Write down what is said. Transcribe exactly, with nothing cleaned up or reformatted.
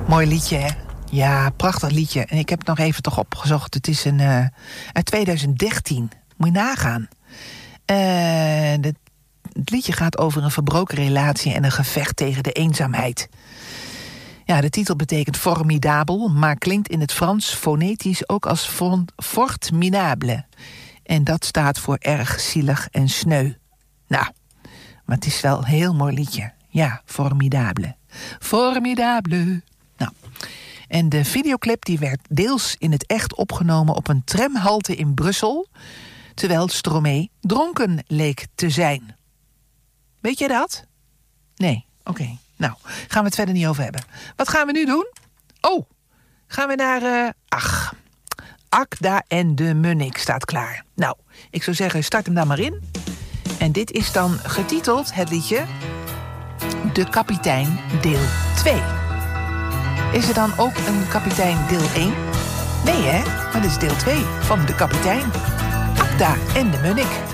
Mooi liedje, hè? Ja, prachtig liedje. En ik heb het nog even toch opgezocht. Het is een, uh, uit twintig dertien. Moet je nagaan. Uh, de, het liedje gaat over een verbroken relatie en een gevecht tegen de eenzaamheid. Ja, de titel betekent formidabel, maar klinkt in het Frans fonetisch ook als fort minable. En dat staat voor erg zielig en sneu. Nou, maar het is wel een heel mooi liedje. Ja, formidable. Formidable. Nou, en de videoclip die werd deels in het echt opgenomen op een tramhalte in Brussel, terwijl Stromae dronken leek te zijn. Weet jij dat? Nee, oké. Okay. Nou, gaan we het verder niet over hebben. Wat gaan we nu doen? Oh, gaan we naar... Uh, ach, Akda en de Munnik staat klaar. Nou, ik zou zeggen, start hem dan maar in. En dit is dan getiteld, het liedje, De Kapitein deel twee. Is er dan ook een kapitein deel één? Nee, hè? Maar dit is deel twee van De Kapitein. Akda en de Munnik.